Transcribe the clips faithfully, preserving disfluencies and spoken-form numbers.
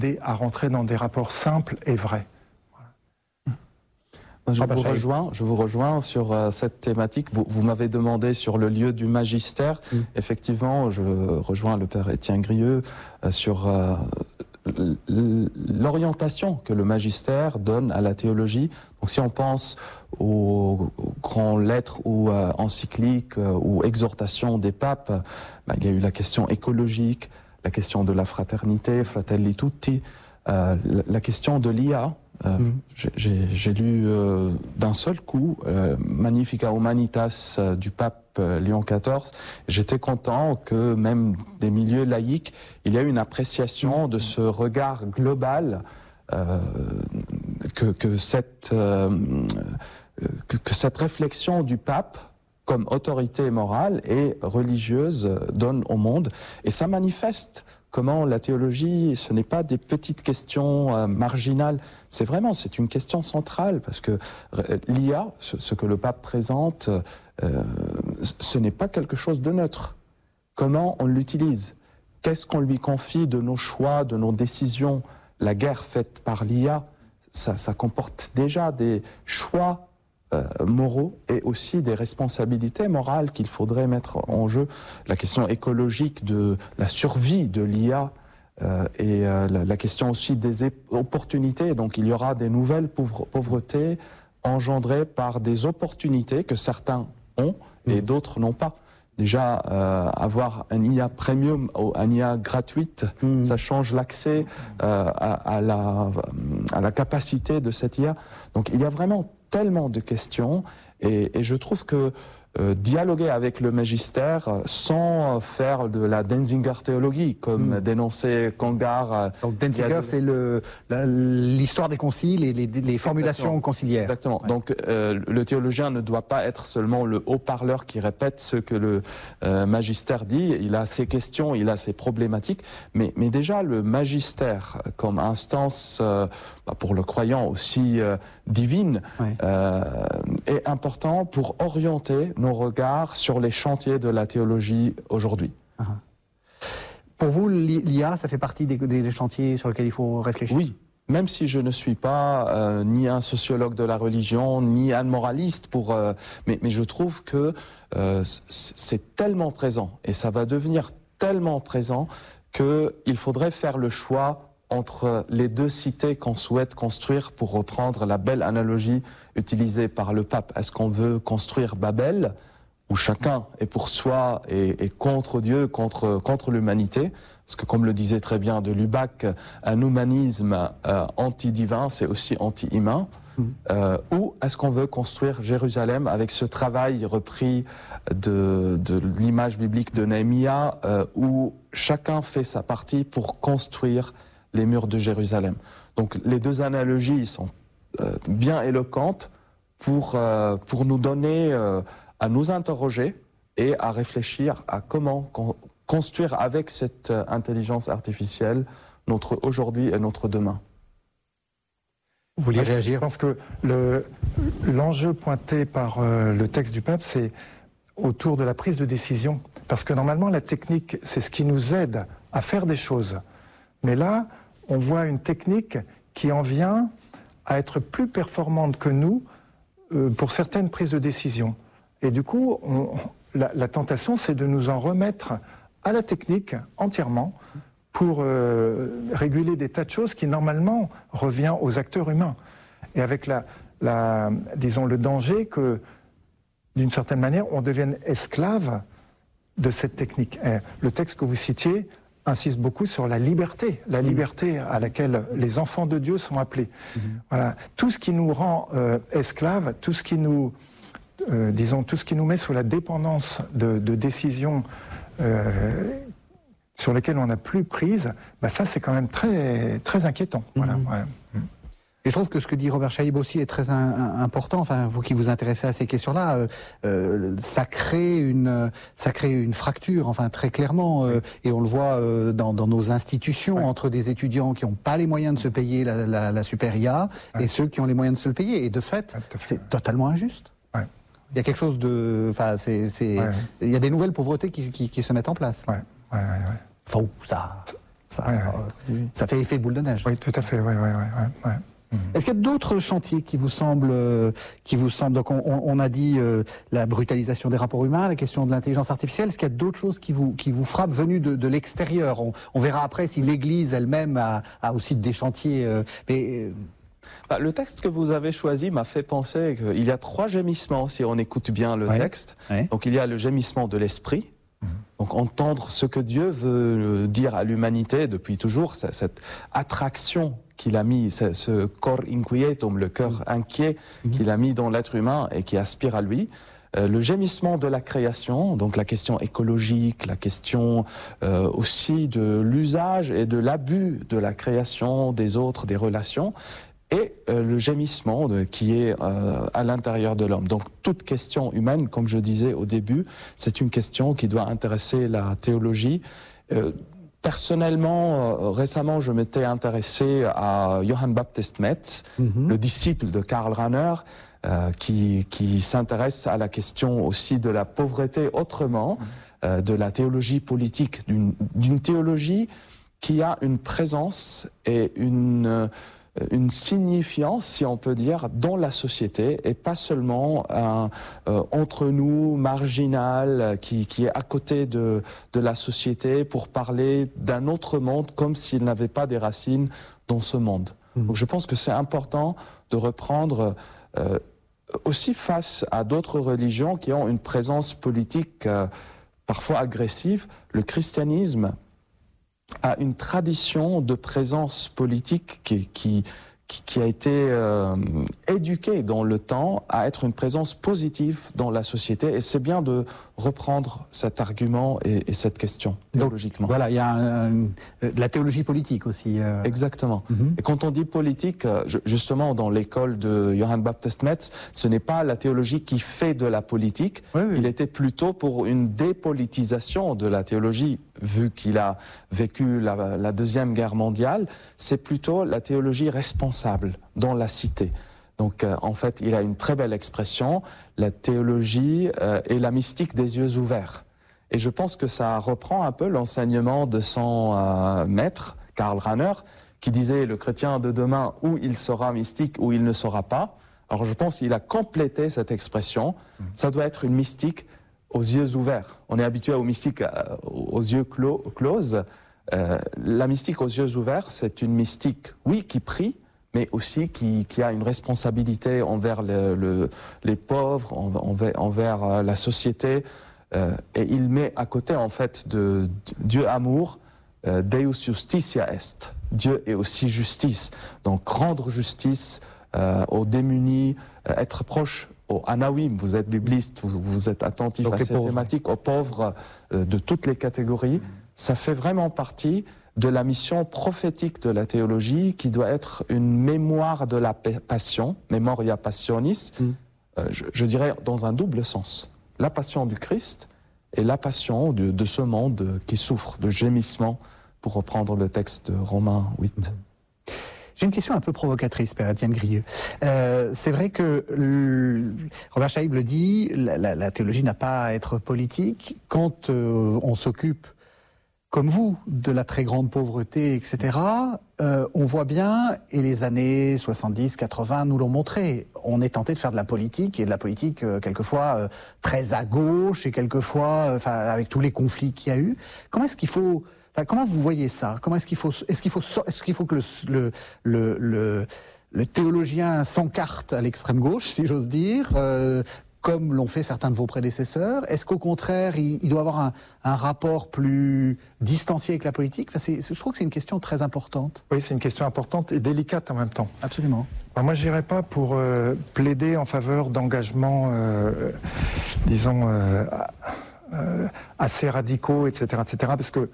à rentrer dans des rapports simples et vrais. Je vous, rejoins, je vous rejoins sur euh, cette thématique. Vous, vous m'avez demandé sur le lieu du magistère. Mm. Effectivement, je rejoins le père Étienne Grieux euh, sur euh, l'orientation que le magistère donne à la théologie. Donc si on pense aux, aux grandes lettres ou euh, encycliques euh, ou exhortations des papes, bah, il y a eu la question écologique, la question de la fraternité, Fratelli Tutti, euh, la, la question de l'I A. Euh, mmh. J'ai lu euh, d'un seul coup euh, Magnificat Humanitas euh, du pape euh, Léon quatorze. J'étais content que même des milieux laïcs, il y a une appréciation de ce regard global euh, que, que, cette, euh, que, que cette réflexion du pape comme autorité morale et religieuse donne au monde. Et ça manifeste comment la théologie, ce n'est pas des petites questions euh, marginales, c'est vraiment, c'est une question centrale, parce que euh, l'I A, ce, ce que le pape présente, euh, ce n'est pas quelque chose de neutre. Comment on l'utilise? Qu'est-ce qu'on lui confie de nos choix, de nos décisions? La guerre faite par l'I A, ça, ça comporte déjà des choix Euh, moraux et aussi des responsabilités morales qu'il faudrait mettre en jeu. La question écologique de la survie de l'I A euh, et euh, la, la question aussi des opportunités. Donc il y aura des nouvelles pauvre pauvretés engendrées par des opportunités que certains ont et mmh. d'autres n'ont pas. Déjà, euh, avoir un I A premium ou un I A gratuite, mmh. ça change l'accès euh, à, à, la, à la capacité de cette I A. Donc il y a vraiment tellement de questions et, et je trouve que euh, dialoguer avec le magistère euh, sans faire de la Denzinger-théologie, comme mmh. dénonçait Congar. Donc Denzinger, de... c'est l'histoire des conciles et les, les formulations Exactement. conciliaires. Exactement. Ouais. Donc euh, le théologien ne doit pas être seulement le haut-parleur qui répète ce que le euh, magistère dit. Il a ses questions, il a ses problématiques, mais, mais déjà le magistère comme instance, euh, bah, pour le croyant aussi euh, divine, ouais. euh, est important pour orienter nos regards sur les chantiers de la théologie aujourd'hui. Uh-huh. Pour vous, l'I A, ça fait partie des, des chantiers sur lesquels il faut réfléchir? Oui, même si je ne suis pas euh, ni un sociologue de la religion, ni un moraliste, pour, euh, mais, mais je trouve que euh, c'est tellement présent, et ça va devenir tellement présent, qu'il faudrait faire le choix entre les deux cités qu'on souhaite construire, pour reprendre la belle analogie utilisée par le pape. Est-ce qu'on veut construire Babel, où chacun est pour soi et, et contre Dieu, contre, contre l'humanité? Parce que comme le disait très bien de Lubac, un humanisme euh, anti-divin, c'est aussi anti-humain. Mmh. Euh, ou est-ce qu'on veut construire Jérusalem avec ce travail repris de, de l'image biblique de Néhémia, euh, où chacun fait sa partie pour construire les murs de Jérusalem. Donc les deux analogies sont euh, bien éloquentes pour, euh, pour nous donner euh, à nous interroger et à réfléchir à comment con construire avec cette euh, intelligence artificielle notre aujourd'hui et notre demain. Vous vouliez réagir? Je pense que l'enjeu pointé par euh, le texte du pape, c'est autour de la prise de décision. Parce que normalement, la technique, c'est ce qui nous aide à faire des choses. Mais là, on voit une technique qui en vient à être plus performante que nous euh, pour certaines prises de décision. Et du coup, on, la, la tentation, c'est de nous en remettre à la technique entièrement pour euh, réguler des tas de choses qui, normalement, revient aux acteurs humains. Et avec, la, la, disons, le danger que, d'une certaine manière, on devienne esclave de cette technique. Et le texte que vous citiez insiste beaucoup sur la liberté, la liberté à laquelle les enfants de Dieu sont appelés. Mmh. Voilà. Tout ce qui nous rend euh, esclaves, tout ce qui nous, euh, disons, tout ce qui nous met sous la dépendance de, de décisions euh, sur lesquelles on n'a plus prise, bah ça c'est quand même très, très inquiétant. Mmh. Voilà. Ouais. Mmh. Et je trouve que ce que dit Robert Chaïb aussi est très un, un, important. Enfin, vous qui vous intéressez à ces questions-là, euh, euh, ça crée une, ça crée une fracture. Enfin, très clairement, euh, et on le voit euh, dans, dans nos institutions, ouais. entre des étudiants qui n'ont pas les moyens de se payer la, la, la super I A ouais. et ceux qui ont les moyens de se le payer. Et de fait, ouais, fait. c'est totalement injuste. Ouais. Il y a quelque chose de, enfin, c'est, c'est, ouais. il y a des nouvelles pauvretés qui, qui, qui se mettent en place. Ouais. Ouais, ouais, ouais. Enfin, ça. ça, ouais, ouais. Euh, ça fait effet boule de neige. Oui, tout à fait, oui, oui, oui. Ouais. Est-ce qu'il y a d'autres chantiers qui vous semblent, euh, qui vous semblent donc on, on a dit euh, la brutalisation des rapports humains, la question de l'intelligence artificielle. Est-ce qu'il y a d'autres choses qui vous qui vous frappent venues de, de l'extérieur? on, on verra après si l'Église elle-même a, a aussi des chantiers. Euh, mais euh... bah, le texte que vous avez choisi m'a fait penser qu'il y a trois gémissements si on écoute bien le ouais. texte. Ouais. Donc il y a le gémissement de l'esprit. Donc entendre ce que Dieu veut dire à l'humanité depuis toujours, cette attraction qu'il a mis, ce cor inquietum, le cœur inquiet qu'il a mis dans l'être humain et qui aspire à lui. Euh, le gémissement de la création, donc la question écologique, la question euh, aussi de l'usage et de l'abus de la création, des autres, des relations. Et euh, le gémissement de, qui est euh, à l'intérieur de l'homme. Donc toute question humaine, comme je disais au début, c'est une question qui doit intéresser la théologie. Euh, personnellement, euh, récemment, je m'étais intéressé à Johann Baptist Metz, mm-hmm. le disciple de Karl Rahner, euh, qui, qui s'intéresse à la question aussi de la pauvreté autrement, mm-hmm. euh, de la théologie politique, d'une, d'une théologie qui a une présence et une... Euh, une signifiance, si on peut dire, dans la société et pas seulement un euh, entre nous marginal qui, qui est à côté de, de la société pour parler d'un autre monde comme s'il n'avait pas des racines dans ce monde. Mmh. Donc je pense que c'est important de reprendre euh, aussi face à d'autres religions qui ont une présence politique euh, parfois agressive, le christianisme a une tradition de présence politique qui, qui, qui a été euh, éduquée dans le temps à être une présence positive dans la société. Et c'est bien de reprendre cet argument et, et cette question théologiquement. Donc, voilà, il y a un, un, de la théologie politique aussi. Euh... Exactement. Mm-hmm. Et quand on dit politique, justement dans l'école de Johann Baptist Metz, ce n'est pas la théologie qui fait de la politique, oui, oui. Il était plutôt pour une dépolitisation de la théologie, vu qu'il a vécu la, la Deuxième Guerre mondiale, c'est plutôt la théologie responsable dans la cité. Donc, euh, en fait, il a une très belle expression, la théologie euh, et la mystique des yeux ouverts. Et je pense que ça reprend un peu l'enseignement de son euh, maître, Karl Rahner, qui disait le chrétien de demain, ou il sera mystique, ou il ne sera pas. Alors, je pense qu'il a complété cette expression. Mmh. Ça doit être une mystique aux yeux ouverts. On est habitué aux mystiques euh, aux yeux clos, closes. Euh, la mystique aux yeux ouverts, c'est une mystique, oui, qui prie, mais aussi qui, qui a une responsabilité envers le, le, les pauvres, envers, envers la société. Euh, et il met à côté, en fait, de, de Dieu amour, euh, Deus justitia est. Dieu est aussi justice. Donc, rendre justice euh, aux démunis, euh, être proche aux anawim, vous êtes bibliste, vous, vous êtes attentif donc à ces pauvres. thématiques, aux pauvres euh, de toutes les catégories. Mmh. Ça fait vraiment partie de la mission prophétique de la théologie qui doit être une mémoire de la passion, memoria passionis, mm. euh, je, je dirais dans un double sens. La passion du Christ et la passion de, de ce monde qui souffre de gémissement, pour reprendre le texte de Romains huit. Mm. J'ai une question un peu provocatrice, Père Étienne Grieux. Euh, c'est vrai que le, Robert Chaïb le dit, la, la, la théologie n'a pas à être politique. Quand euh, on s'occupe comme vous, de la très grande pauvreté, et cetera, euh, on voit bien, et les années soixante-dix, quatre-vingts nous l'ont montré, on est tenté de faire de la politique, et de la politique euh, quelquefois euh, très à gauche, et quelquefois, enfin, euh, avec tous les conflits qu'il y a eu. Comment est-ce qu'il faut, enfin, comment vous voyez ça? Comment est-ce qu'il faut, est-ce qu'il faut, est-ce qu'il faut que le, le, le, le, le théologien s'encarte à l'extrême gauche, si j'ose dire, euh, comme l'ont fait certains de vos prédécesseurs? Est-ce qu'au contraire, il, il doit avoir un, un rapport plus distancié avec la politique? Enfin, c'est, c'est, je trouve que c'est une question très importante. Oui, c'est une question importante et délicate en même temps. Absolument. Ben, moi, je n'irais pas pour euh, plaider en faveur d'engagements, euh, disons, euh, euh, assez radicaux, et cetera, et cetera, parce que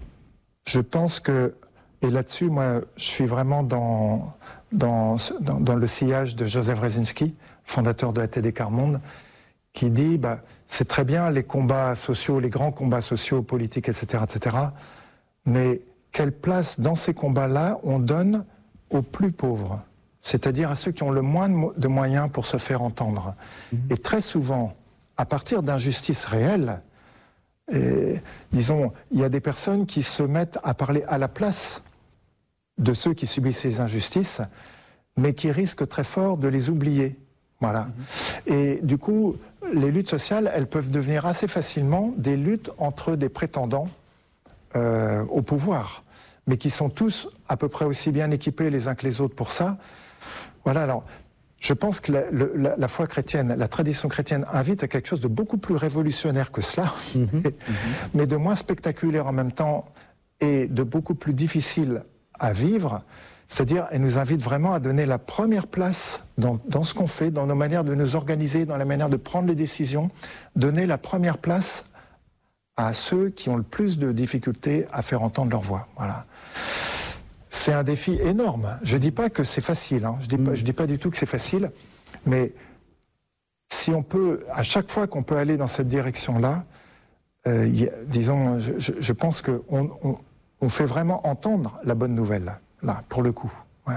je pense que, et là-dessus, moi, je suis vraiment dans, dans, dans, dans le sillage de Joseph Rezinski, fondateur de A T D Quart Monde, qui dit bah, c'est très bien les combats sociaux, les grands combats sociaux, politiques, et cetera, et cetera, mais quelle place dans ces combats-là on donne aux plus pauvres, c'est-à-dire à ceux qui ont le moins de moyens pour se faire entendre. Mmh. Et très souvent, à partir d'injustices réelles, Et, disons, il y a des personnes qui se mettent à parler à la place de ceux qui subissent ces injustices, mais qui risquent très fort de les oublier. Voilà. Mmh. Et du coup, les luttes sociales, elles peuvent devenir assez facilement des luttes entre des prétendants euh, au pouvoir, mais qui sont tous à peu près aussi bien équipés les uns que les autres pour ça. Voilà, alors, je pense que la, la, la foi chrétienne, la tradition chrétienne invite à quelque chose de beaucoup plus révolutionnaire que cela, mmh. mais, mmh. mais de moins spectaculaire en même temps et de beaucoup plus difficile à vivre. C'est-à-dire, elle nous invite vraiment à donner la première place dans, dans ce qu'on fait, dans nos manières de nous organiser, dans la manière de prendre les décisions, donner la première place à ceux qui ont le plus de difficultés à faire entendre leur voix. Voilà. C'est un défi énorme. Je ne dis pas que c'est facile, hein. je ne dis, dis pas du tout que c'est facile, mais si on peut, à chaque fois qu'on peut aller dans cette direction-là, euh, y a, disons, je, je, je pense qu'on on, on fait vraiment entendre la bonne nouvelle. Là, pour le coup. Ouais.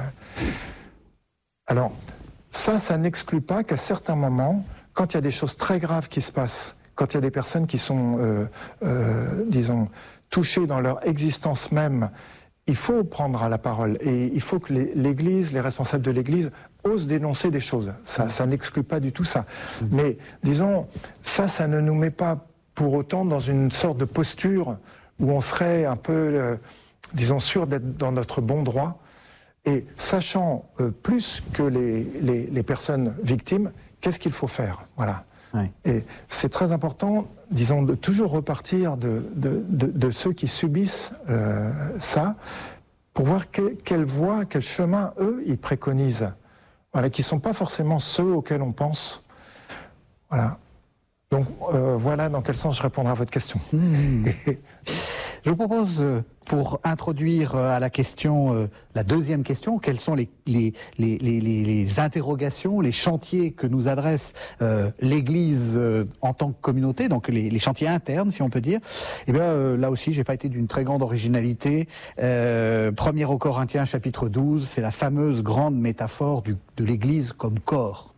Alors, ça, ça n'exclut pas qu'à certains moments, quand il y a des choses très graves qui se passent, quand il y a des personnes qui sont, euh, euh, disons, touchées dans leur existence même, il faut prendre la parole et il faut que les, l'Église, les responsables de l'Église, osent dénoncer des choses. Ça, ça n'exclut pas du tout ça. Mmh. Mais, disons, ça, ça ne nous met pas pour autant dans une sorte de posture où on serait un peu... Euh, disons, sûr d'être dans notre bon droit, et sachant euh, plus que les, les, les personnes victimes, qu'est-ce qu'il faut faire, voilà. Oui. Et c'est très important, disons, de toujours repartir de, de, de, de ceux qui subissent euh, ça, pour voir que, quelle voie, quel chemin, eux, ils préconisent, voilà, qui ne sont pas forcément ceux auxquels on pense, voilà. Donc, euh, voilà dans quel sens je répondrai à votre question. Mmh. Je vous propose, pour introduire à la question, la deuxième question, quelles sont les, les, les, les, les interrogations, les chantiers que nous adresse euh, l'Église euh, en tant que communauté, donc les, les chantiers internes, si on peut dire. Eh bien, euh, là aussi, j'ai pas été d'une très grande originalité. Euh, Premier aux Corinthiens, chapitre douze, c'est la fameuse grande métaphore du, de l'Église comme corps.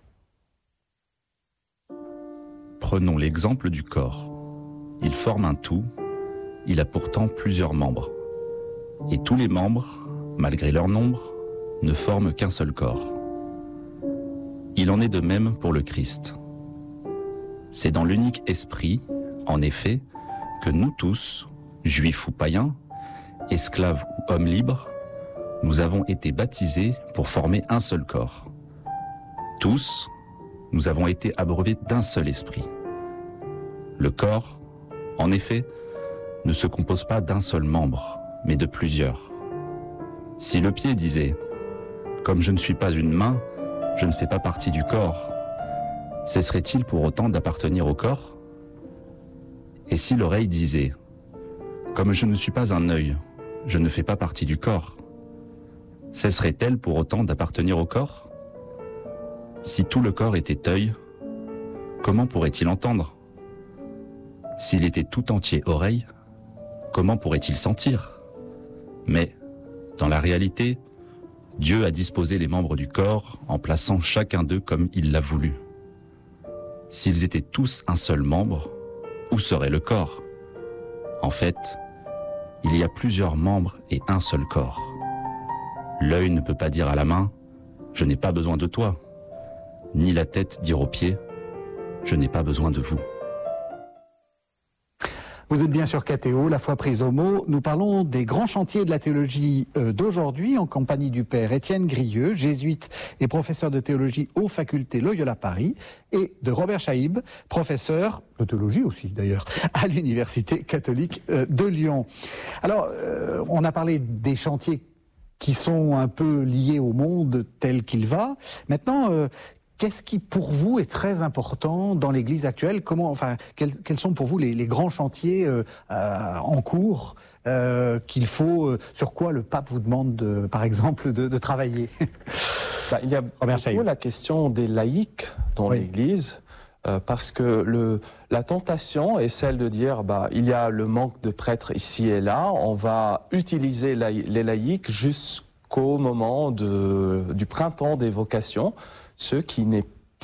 Prenons l'exemple du corps. Il forme un tout. Il a pourtant plusieurs membres. Et tous les membres, malgré leur nombre, ne forment qu'un seul corps. Il en est de même pour le Christ. C'est dans l'unique esprit, en effet, que nous tous, juifs ou païens, esclaves ou hommes libres, nous avons été baptisés pour former un seul corps. Tous, nous avons été abreuvés d'un seul esprit. Le corps, en effet, ne se compose pas d'un seul membre, mais de plusieurs. Si le pied disait « Comme je ne suis pas une main, je ne fais pas partie du corps », cesserait-il pour autant d'appartenir au corps ? Et si l'oreille disait « Comme je ne suis pas un œil, je ne fais pas partie du corps », cesserait-elle pour autant d'appartenir au corps ? Si tout le corps était œil, comment pourrait-il entendre ? S'il était tout entier oreille, comment pourrait-il sentir ? Mais, dans la réalité, Dieu a disposé les membres du corps en plaçant chacun d'eux comme il l'a voulu. S'ils étaient tous un seul membre, où serait le corps ? En fait, il y a plusieurs membres et un seul corps. L'œil ne peut pas dire à la main « Je n'ai pas besoin de toi », ni la tête dire aux pieds « Je n'ai pas besoin de vous ». Vous êtes bien sur K T O, la foi prise au mot. Nous parlons des grands chantiers de la théologie d'aujourd'hui en compagnie du père Étienne Grieux, jésuite et professeur de théologie aux facultés Loyola Paris, et de Robert Chaïb, professeur de théologie aussi d'ailleurs, à l'Université catholique de Lyon. Alors, on a parlé des chantiers qui sont un peu liés au monde tel qu'il va. Maintenant, qu'est-ce qui, pour vous, est très important dans l'Église actuelle ? Comment, enfin, quels, quels sont pour vous les, les grands chantiers euh, euh, en cours euh, qu'il faut, euh, sur quoi le pape vous demande, de, par exemple, de, de travailler ? Bah, il y a beaucoup la question des laïcs dans oui. l'Église, euh, parce que le, la tentation est celle de dire, bah, il y a le manque de prêtres ici et là, on va utiliser la, les laïcs jusqu'au moment de, du printemps des vocations, ce qui n'est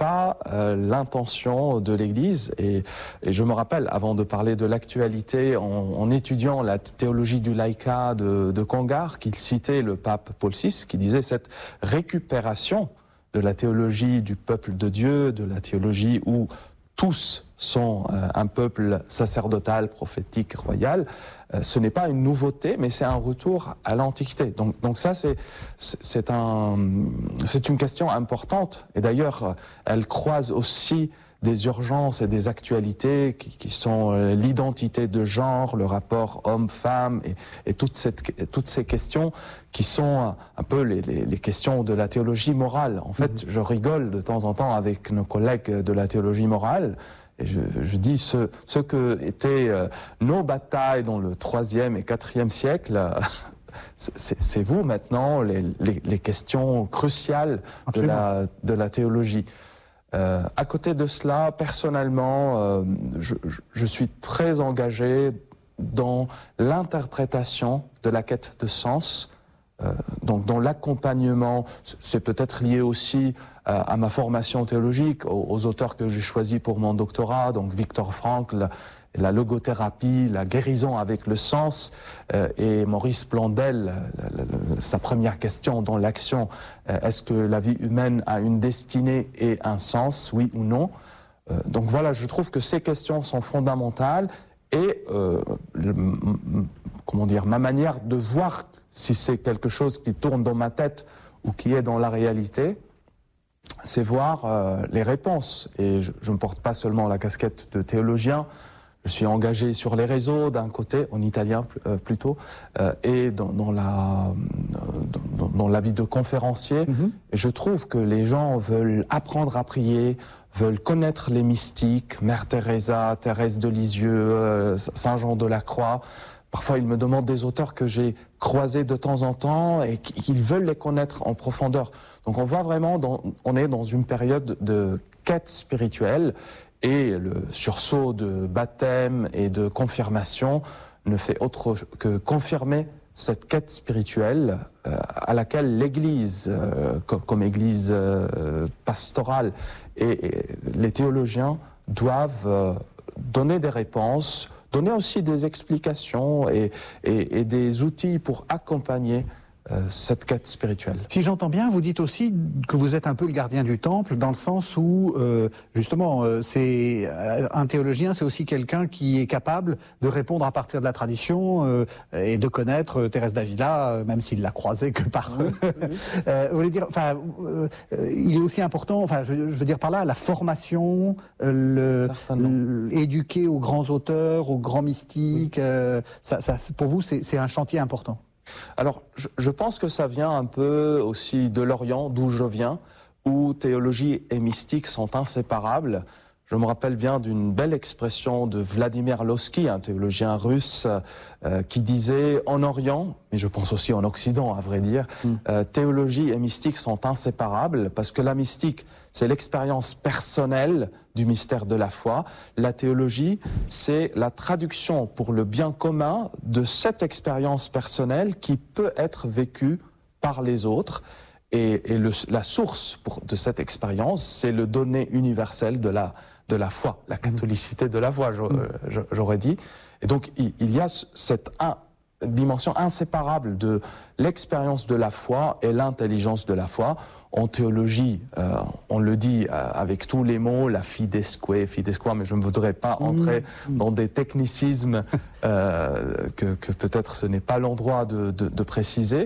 pas euh, l'intention de l'Église. Et, et je me rappelle, avant de parler de l'actualité, en, en étudiant la théologie du laïcat de, de Congar, qu'il citait le pape Paul six, qui disait cette récupération de la théologie du peuple de Dieu, de la théologie où tous sont euh, un peuple sacerdotal, prophétique, royal. Euh, ce n'est pas une nouveauté, mais c'est un retour à l'Antiquité. Donc, donc ça, c'est, c'est, un, c'est une question importante. Et d'ailleurs, elle croise aussi des urgences et des actualités qui, qui sont euh, l'identité de genre, le rapport homme-femme et, et toute cette, toutes ces questions qui sont un peu les, les, les questions de la théologie morale. En fait, mmh. je rigole de temps en temps avec nos collègues de la théologie morale. Et je, je dis ce, ce que étaient euh, nos batailles dans le troisième et quatrième siècle, euh, c'est, c'est vous maintenant les, les, les questions cruciales de la, de la théologie. Euh, à côté de cela, personnellement, euh, je, je suis très engagé dans l'interprétation de la quête de sens, euh, donc dans l'accompagnement. C'est peut-être lié aussi euh, à ma formation théologique, aux, aux auteurs que j'ai choisis pour mon doctorat, donc Viktor Frankl, la logothérapie, la guérison avec le sens, euh, et Maurice Blondel, la, la, la, sa première question dans l'action, euh, est-ce que la vie humaine a une destinée et un sens, oui ou non? euh, Donc voilà, je trouve que ces questions sont fondamentales et euh, le, comment dire, ma manière de voir si c'est quelque chose qui tourne dans ma tête ou qui est dans la réalité, c'est voir euh, les réponses. Et je, je ne porte pas seulement la casquette de théologien. Je suis engagé sur les réseaux, d'un côté, en italien euh, plutôt, euh, et dans, dans, la, dans, dans la vie de conférencier. Mm-hmm. Et je trouve que les gens veulent apprendre à prier, veulent connaître les mystiques, Mère Teresa, Thérèse de Lisieux, euh, Saint Jean de la Croix. Parfois, ils me demandent des auteurs que j'ai croisés de temps en temps et qu'ils veulent les connaître en profondeur. Donc on voit vraiment, dans, on est dans une période de quête spirituelle. Et le sursaut de baptême et de confirmation ne fait autre que confirmer cette quête spirituelle euh, à laquelle l'Église, euh, comme, comme Église euh, pastorale, et, et les théologiens doivent euh, donner des réponses, donner aussi des explications et, et, et des outils pour accompagner Euh, cette quête spirituelle. Si j'entends bien, vous dites aussi que vous êtes un peu le gardien du temple, dans le sens où, euh, justement, euh, c'est un théologien, c'est aussi quelqu'un qui est capable de répondre à partir de la tradition euh, et de connaître Thérèse d'Avila, euh, même s'il l'a croisée que par... Oui, oui. euh, vous voulez dire, enfin, euh, il est aussi important, enfin, je, je veux dire par là, la formation, euh, le, éduquer aux grands auteurs, aux grands mystiques, oui. euh, ça, ça, pour vous, c'est, c'est un chantier important. Alors, je, je pense que ça vient un peu aussi de l'Orient, d'où je viens, où théologie et mystique sont inséparables. Je me rappelle bien d'une belle expression de Vladimir Lossky, un théologien russe, euh, qui disait en Orient, mais je pense aussi en Occident, à vrai dire, mm. euh, théologie et mystique sont inséparables, parce que la mystique, c'est l'expérience personnelle du mystère de la foi. La théologie, c'est la traduction pour le bien commun de cette expérience personnelle qui peut être vécue par les autres. Et, et le, la source pour, de cette expérience, c'est le donné universel de la, de la foi, la catholicité de la foi, j'aurais dit. Et donc, il, il y a cette un, dimension inséparable de l'expérience de la foi et l'intelligence de la foi. En théologie, euh, on le dit euh, avec tous les mots, la fidesque, fidesque, mais je ne voudrais pas entrer mmh. dans des technicismes euh, que, que peut-être ce n'est pas l'endroit de, de, de préciser.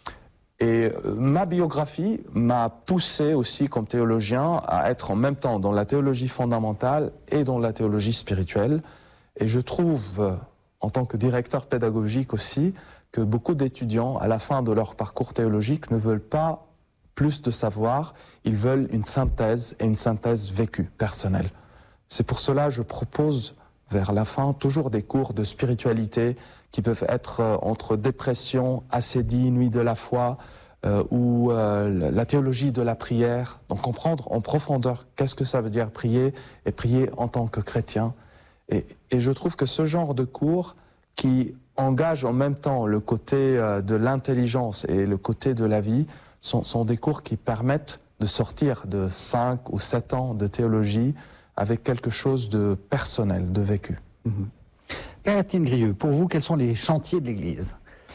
Et euh, ma biographie m'a poussé aussi comme théologien à être en même temps dans la théologie fondamentale et dans la théologie spirituelle. Et je trouve, euh, en tant que directeur pédagogique aussi, que beaucoup d'étudiants, à la fin de leur parcours théologique, ne veulent pas plus de savoir, ils veulent une synthèse et une synthèse vécue, personnelle. C'est pour cela que je propose vers la fin toujours des cours de spiritualité qui peuvent être euh, entre dépression, ascédie, nuit de la foi, euh, ou euh, la théologie de la prière. Donc comprendre en profondeur qu'est-ce que ça veut dire prier, et prier en tant que chrétien. Et, et je trouve que ce genre de cours qui engage en même temps le côté euh, de l'intelligence et le côté de la vie sont, sont des cours qui permettent de sortir de cinq ou sept ans de théologie avec quelque chose de personnel, de vécu. Mmh. Père Étienne Grieux, pour vous, quels sont les chantiers de l'Église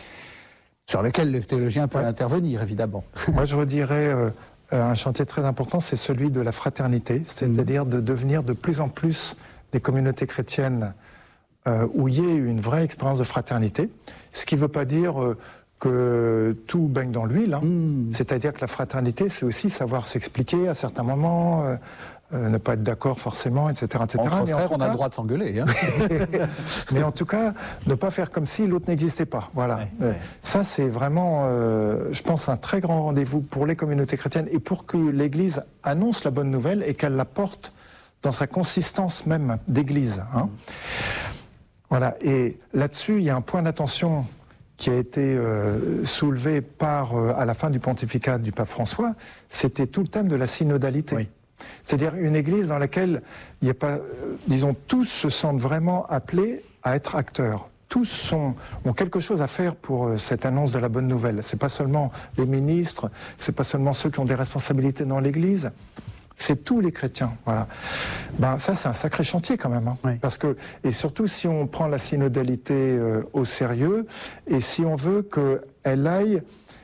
sur lesquels le théologien peut ouais. intervenir, évidemment? Moi, je redirais euh, un chantier très important, c'est celui de la fraternité, c'est-à-dire mmh. de devenir de plus en plus des communautés chrétiennes euh, où il y ait une vraie expérience de fraternité, ce qui ne veut pas dire euh, que tout baigne dans l'huile, hein. mmh. c'est-à-dire que la fraternité, c'est aussi savoir s'expliquer à certains moments, euh, Euh, ne pas être d'accord forcément, et cetera, et cetera. Entre mais frères, on cas, a le droit de s'engueuler. Hein. mais en tout cas, ne pas faire comme si l'autre n'existait pas. Voilà. Ouais, euh, ouais. Ça, c'est vraiment, euh, je pense, un très grand rendez-vous pour les communautés chrétiennes et pour que l'Église annonce la bonne nouvelle et qu'elle la porte dans sa consistance même d'Église. Hein. Voilà. Et là-dessus, il y a un point d'attention qui a été euh, soulevé par, euh, à la fin du pontificat du pape François, c'était tout le thème de la synodalité. Oui. C'est-à-dire une église dans laquelle il n'y a pas, euh, disons, tous se sentent vraiment appelés à être acteurs. Tous sont, ont quelque chose à faire pour euh, cette annonce de la bonne nouvelle. C'est pas seulement les ministres, c'est pas seulement ceux qui ont des responsabilités dans l'église, c'est tous les chrétiens. Voilà. Ben ça, c'est un sacré chantier quand même, hein, oui. Parce que et surtout si on prend la synodalité euh, au sérieux et si on veut qu'elle aille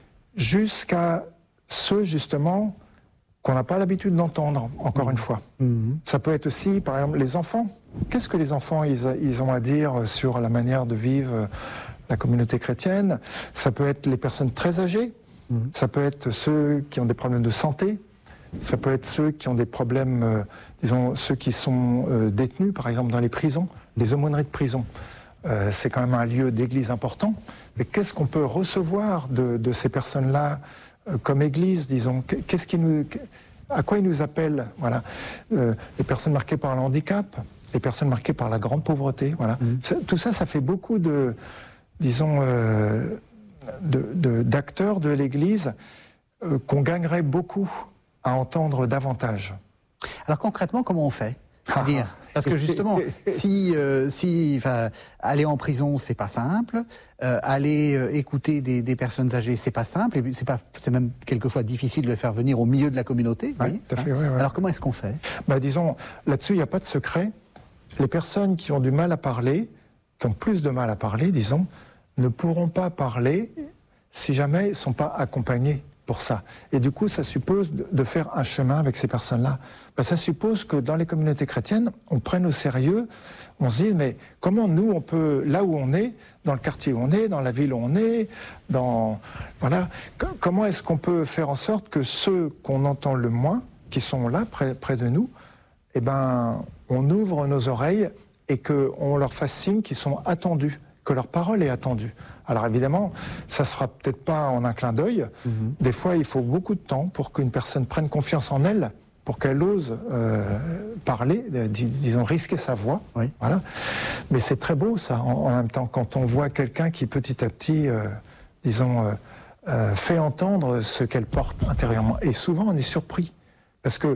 jusqu'à ceux justement qu'on n'a pas l'habitude d'entendre, encore mmh. une fois. Mmh. Ça peut être aussi, par exemple, les enfants. Qu'est-ce que les enfants, ils, ils ont à dire sur la manière de vivre la communauté chrétienne? Ça peut être les personnes très âgées, mmh. ça peut être ceux qui ont des problèmes de santé, ça peut être ceux qui ont des problèmes, euh, disons, ceux qui sont euh, détenus, par exemple, dans les prisons, les aumôneries de prison. Euh, c'est quand même un lieu d'église important. Mais qu'est-ce qu'on peut recevoir de, de ces personnes-là comme Église, disons, qu'est-ce qui nous, à quoi ils nous appellent, voilà, euh, les personnes marquées par le handicap, les personnes marquées par la grande pauvreté, voilà. Mmh. Ça, tout ça, ça fait beaucoup de, disons, euh, de, de, d'acteurs de l'Église euh, qu'on gagnerait beaucoup à entendre davantage. Alors concrètement, comment on fait ? C'est-à-dire, parce que justement, si, euh, si, enfin, aller en prison, c'est pas simple. Euh, aller euh, écouter des, des personnes âgées, c'est pas simple. Et c'est pas, c'est même quelquefois difficile de les faire venir au milieu de la communauté. Oui, tout à fait. Hein oui, oui. Alors comment est-ce qu'on fait ? Bah, disons, là-dessus, il n'y a pas de secret. Les personnes qui ont du mal à parler, qui ont plus de mal à parler, disons, ne pourront pas parler si jamais ils ne sont pas accompagnés pour ça. Et du coup, ça suppose de faire un chemin avec ces personnes-là. Ben, ça suppose que dans les communautés chrétiennes, on prenne au sérieux, on se dit, mais comment nous, on peut, là où on est, dans le quartier où on est, dans la ville où on est, dans, voilà, comment est-ce qu'on peut faire en sorte que ceux qu'on entend le moins, qui sont là, près, près de nous, eh ben, on ouvre nos oreilles et qu'on leur fasse signe qu'ils sont attendus, que leur parole est attendue. Alors évidemment, ça se fera peut-être pas en un clin d'œil. Mmh. Des fois, il faut beaucoup de temps pour qu'une personne prenne confiance en elle, pour qu'elle ose euh, parler, dis, disons risquer sa voix. Oui. Voilà. Mais c'est très beau ça, en, en même temps, quand on voit quelqu'un qui petit à petit, euh, disons, euh, euh, fait entendre ce qu'elle porte intérieurement. Et souvent, on est surpris. Parce que,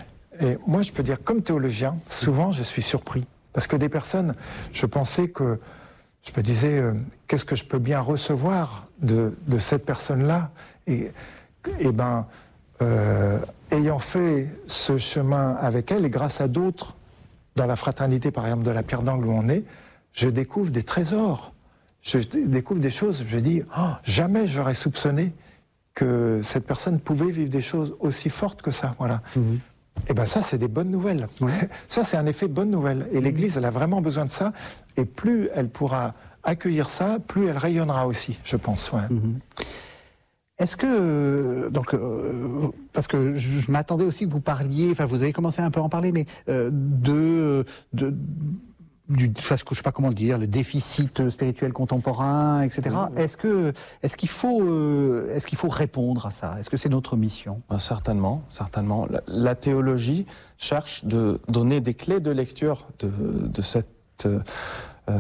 et moi je peux dire, comme théologien, souvent je suis surpris. Parce que des personnes, je pensais que, je me disais, euh, qu'est-ce que je peux bien recevoir de, de cette personne-là ? Et, et ben, euh, ayant fait ce chemin avec elle, et grâce à d'autres, dans la fraternité, par exemple, de la Pierre d'Angle où on est, je découvre des trésors. Je découvre des choses, je dis, oh, jamais j'aurais soupçonné que cette personne pouvait vivre des choses aussi fortes que ça. Voilà. Mmh. Et bien ça, c'est des bonnes nouvelles. Ouais. Ça, c'est un effet bonne nouvelle. Et l'Église, elle a vraiment besoin de ça. Et plus elle pourra accueillir ça, plus elle rayonnera aussi, je pense. Ouais. Mmh. Est-ce que, donc, euh, parce que je, je m'attendais aussi que vous parliez, enfin vous avez commencé un peu à en parler, mais euh, de... de du, enfin, je ne sais pas comment le dire, le déficit spirituel contemporain, et cetera. Oui. Est-ce que, est-ce qu'il faut, euh, est-ce qu'il faut répondre à ça ? Est-ce que c'est notre mission ? Ben, certainement, certainement. La, la théologie cherche de donner des clés de lecture de, de cette, euh,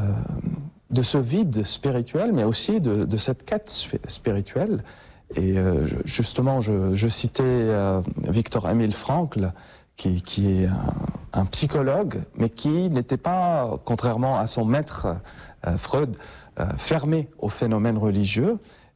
de ce vide spirituel, mais aussi de, de cette quête spirituelle. Et euh, justement, je, je citais euh, Viktor-Emil Frankl, Qui, qui est un, un psychologue, mais qui n'était pas, contrairement à son maître euh, Freud, euh, fermé au phénomène religieux,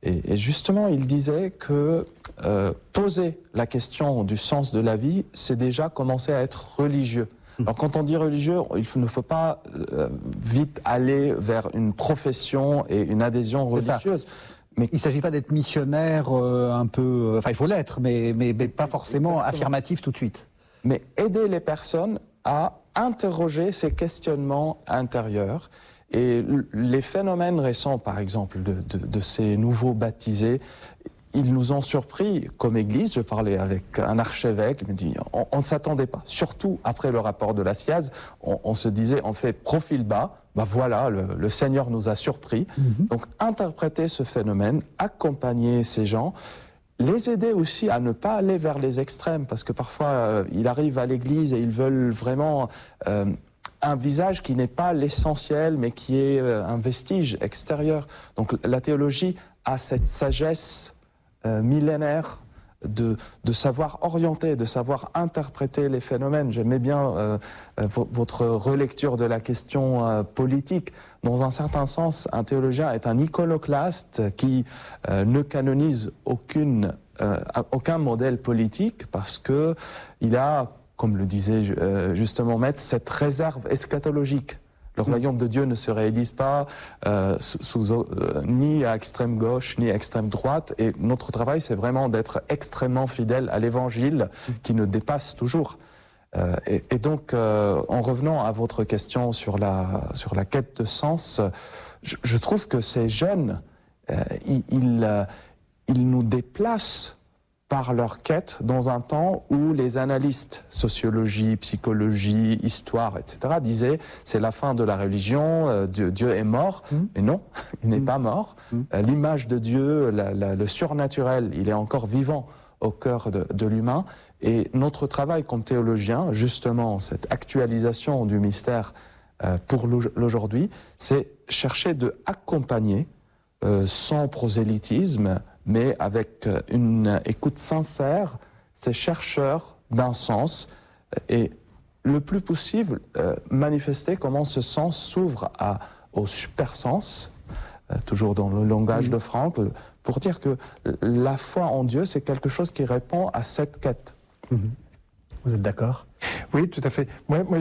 Et, et justement, il disait que euh, poser la question du sens de la vie, c'est déjà commencer à être religieux. Alors quand on dit religieux, il ne faut pas euh, vite aller vers une profession et une adhésion religieuse. Mais il ne s'agit pas d'être missionnaire euh, un peu... Enfin, il faut l'être, mais, mais, mais pas forcément Exactement. affirmatif tout de suite. Mais aider les personnes à interroger ces questionnements intérieurs. Et les phénomènes récents, par exemple, de, de, de ces nouveaux baptisés, ils nous ont surpris comme Église. Je parlais avec un archevêque, il me dit on, on ne s'attendait pas. Surtout après le rapport de la S I A Z, on, on se disait on fait profil bas. Ben voilà, le, le Seigneur nous a surpris. Mm-hmm. Donc interpréter ce phénomène, accompagner ces gens, les aider aussi à ne pas aller vers les extrêmes, parce que parfois euh, ils arrivent à l'Église et ils veulent vraiment euh, un visage qui n'est pas l'essentiel, mais qui est euh, un vestige extérieur. Donc la théologie a cette sagesse Euh, millénaire de, de savoir orienter, de savoir interpréter les phénomènes. J'aimais bien euh, euh, votre relecture de la question euh, politique. Dans un certain sens, un théologien est un iconoclaste qui euh, ne canonise aucune, euh, aucun modèle politique parce que il a, comme le disait euh, justement Maître, cette réserve eschatologique. Le royaume de Dieu ne se réalise pas euh, sous, sous, euh, ni à extrême gauche ni à extrême droite. Et notre travail, c'est vraiment d'être extrêmement fidèle à l'Évangile qui nous dépasse toujours. Euh, et, et donc, euh, en revenant à votre question sur la, sur la quête de sens, je, je trouve que ces jeunes, euh, ils, ils, euh, ils nous déplacent par leur quête dans un temps où les analystes, sociologie, psychologie, histoire, et cetera, disaient c'est la fin de la religion, euh, Dieu, Dieu est mort. Mmh. Mais non, il n'est mmh. pas mort. Mmh. Euh, l'image de Dieu, la, la, le surnaturel, il est encore vivant au cœur de, de l'humain. Et notre travail comme théologien, justement, cette actualisation du mystère euh, pour l'aujourd'hui, c'est chercher de accompagner euh, sans prosélytisme, mais avec une écoute sincère, ces chercheurs d'un sens, et le plus possible euh, manifester comment ce sens s'ouvre à, au supersens, euh, toujours dans le langage mmh. de Frankl, pour dire que la foi en Dieu, c'est quelque chose qui répond à cette quête. Mmh. Vous êtes d'accord ? Oui, tout à fait. Moi, moi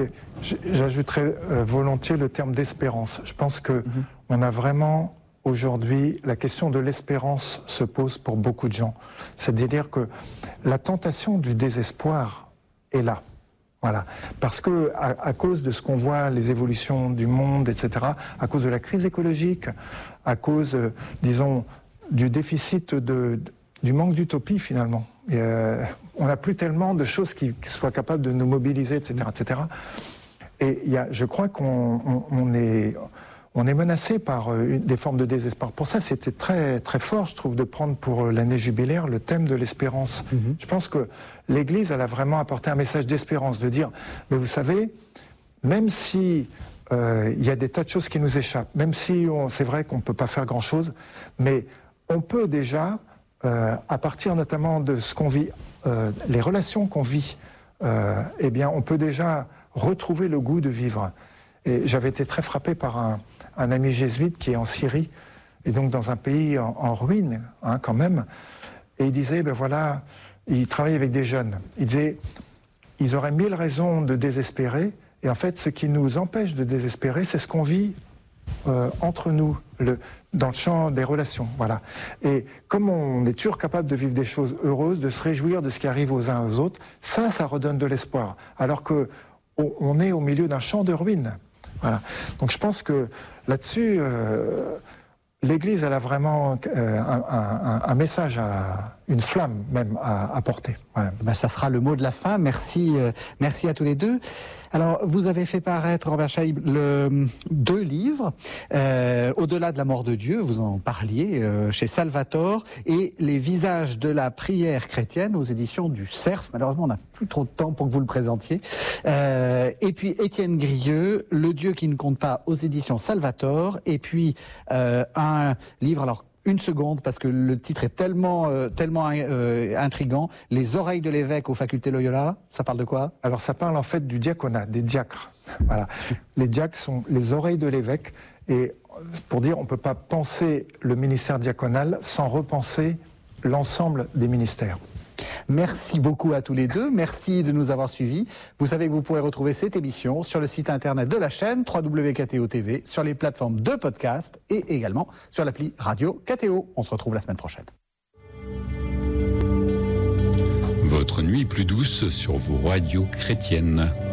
j'ajouterais euh, volontiers le terme d'espérance. Je pense qu'on mmh. a vraiment... Aujourd'hui, la question de l'espérance se pose pour beaucoup de gens. C'est-à-dire que la tentation du désespoir est là. Voilà. Parce que, à, à cause de ce qu'on voit, les évolutions du monde, et cetera, à cause de la crise écologique, à cause, euh, disons, du déficit de, du manque d'utopie, finalement. Et, euh, on n'a plus tellement de choses qui, qui soient capables de nous mobiliser, et cetera, et cetera. Et il y a, je crois qu'on on, on est... On est menacé par euh, des formes de désespoir. Pour ça, c'était très, très fort, je trouve, de prendre pour euh, l'année jubilaire le thème de l'espérance. Mm-hmm. Je pense que l'Église, elle a vraiment apporté un message d'espérance, de dire, mais vous savez, même si euh, il y a des tas de choses qui nous échappent, même si c'est vrai qu'on ne peut pas faire grand-chose, mais on peut déjà, euh, à partir notamment de ce qu'on vit, euh, les relations qu'on vit, euh, eh bien, on peut déjà retrouver le goût de vivre. Et j'avais été très frappé par un, un ami jésuite qui est en Syrie, et donc dans un pays en, en ruine, hein, quand même. Et il disait, ben voilà, il travaille avec des jeunes. Il disait, ils auraient mille raisons de désespérer, et en fait, ce qui nous empêche de désespérer, c'est ce qu'on vit euh, entre nous, le, dans le champ des relations. Voilà. Et comme on est toujours capable de vivre des choses heureuses, de se réjouir de ce qui arrive aux uns aux autres, ça, ça redonne de l'espoir. Alors que on est au milieu d'un champ de ruines. Voilà. Donc je pense que là-dessus, euh, l'Église, elle a vraiment euh, un, un, un message, à, une flamme même à, à porter. Ouais. Ben, ça sera le mot de la fin. Merci, euh, merci à tous les deux. Alors, vous avez fait paraître, Robert Chaïb, le, deux livres, euh, Au-delà de la mort de Dieu, vous en parliez, euh, chez Salvator, et Les visages de la prière chrétienne, aux éditions du Cerf. Malheureusement, on n'a plus trop de temps pour que vous le présentiez. Euh, et puis, Étienne Grieux, Le Dieu qui ne compte pas, aux éditions Salvator, et puis euh, un livre, alors, une seconde, parce que le titre est tellement, euh, tellement euh, intriguant. Les oreilles de l'évêque aux facultés Loyola, ça parle de quoi ? Alors ça parle en fait du diaconat, des diacres. Voilà. Les diacres sont les oreilles de l'évêque, et pour dire on ne peut pas penser le ministère diaconal sans repenser l'ensemble des ministères. Merci beaucoup à tous les deux. Merci de nous avoir suivis. Vous savez que vous pourrez retrouver cette émission sur le site internet de la chaîne w w w point k t o t v, sur les plateformes de podcast et également sur l'appli Radio K T O. On se retrouve la semaine prochaine. Votre nuit plus douce sur vos radios chrétiennes.